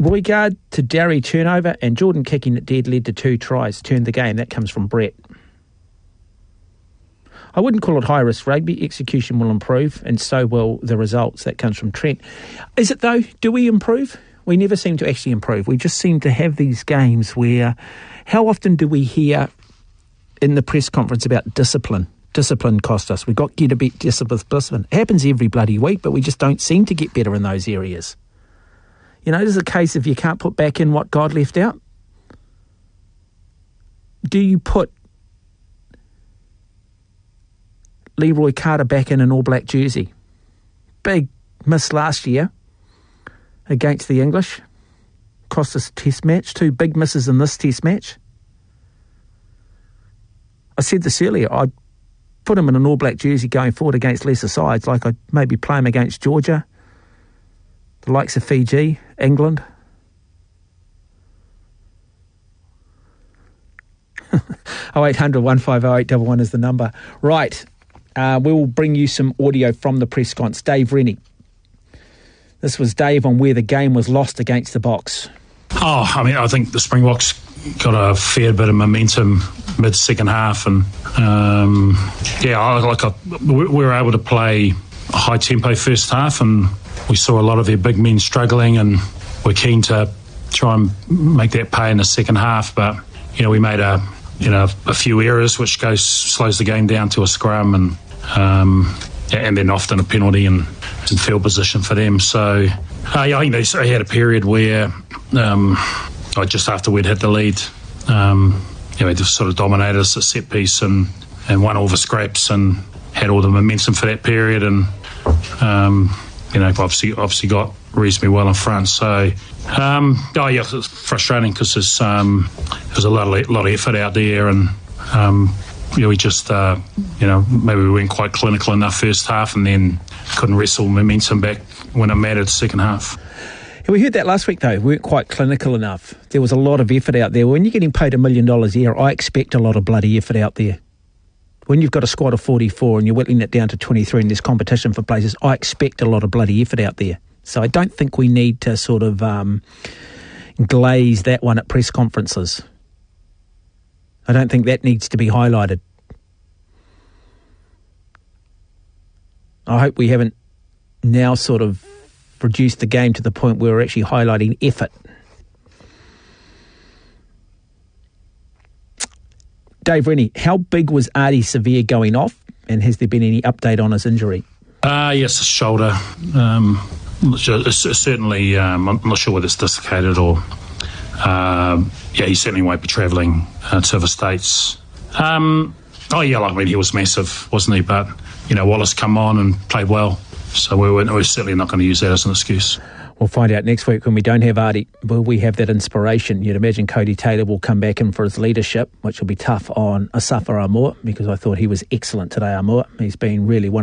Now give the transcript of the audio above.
Roigard to Darry turnover and Jordan kicking it dead led to 2 tries, turned the game. That comes from Brett. I wouldn't call it high-risk rugby. Execution will improve, and so will the results. That comes from Trent. Is it, though? Do we improve? We never seem to actually improve. We just seem to have these games where... How often do we hear in the press conference about discipline? Discipline cost us. We've got to get a bit discipline. It happens every bloody week, but we just don't seem to get better in those areas. You know, there's a case of you can't put back in what God left out. Do you put Leroy Carter back in an All Black jersey? Big miss last year against the English. Cost us a test match. 2 big misses in this test match. I said this earlier. I'd put him in an All Black jersey going forward against lesser sides, like I'd maybe play him against Georgia, the likes of Fiji, England. 0800 150 811 is the number. Right. We'll bring you some audio from the press conference. Dave Rennie. This was Dave on where the game was lost against the Boks. I think the Springboks got a fair bit of momentum mid-second half, and we were able to play a high-tempo first half, and we saw a lot of their big men struggling, and we're keen to try and make that pay in the second half. But we made a few errors, which slows the game down to a scrum, and then often a penalty and field position for them. So I think they had a period where just after we'd hit the lead, they just sort of dominated us at set piece and won all the scraps and had all the momentum for that period, and obviously got reasonably well in front. So it's frustrating because there's a lot of effort out there, and we just maybe we weren't quite clinical enough first half, and then couldn't wrestle momentum back when it mattered second half. We heard that last week, though. We weren't quite clinical enough. There was a lot of effort out there. When you're getting paid $1 million a year, I expect a lot of bloody effort out there. When you've got a squad of 44 and you're whittling it down to 23 and there's competition for places, I expect a lot of bloody effort out there. So I don't think we need to sort of glaze that one at press conferences. I don't think that needs to be highlighted. I hope we haven't now sort of reduced the game to the point where we're actually highlighting effort. Dave Rennie, how big was Ardie Savea going off, and has there been any update on his injury? Yes, a shoulder. Certainly, I'm not sure whether it's dislocated or... he certainly won't be travelling to the States. He was massive, wasn't he? But, Wallace come on and played well. So we're certainly not going to use that as an excuse. We'll find out next week when we don't have Ardie. Will we have that inspiration? You'd imagine Cody Taylor will come back in for his leadership, which will be tough on Asafa Aumua, because I thought he was excellent today, Aumua. He's been really one